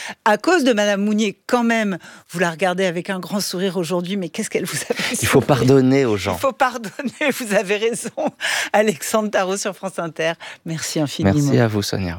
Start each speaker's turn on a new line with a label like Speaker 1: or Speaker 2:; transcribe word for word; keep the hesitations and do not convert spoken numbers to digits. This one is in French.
Speaker 1: à cause de Madame Mounier, quand même, vous la regardez avec un grand sourire aujourd'hui, mais qu'est-ce qu'elle vous a fait?
Speaker 2: Il faut pardonner aux gens.
Speaker 1: Il faut pardonner, vous avez raison. Alexandre Tarot sur France Inter, merci infiniment.
Speaker 2: Merci à vous, Sonia.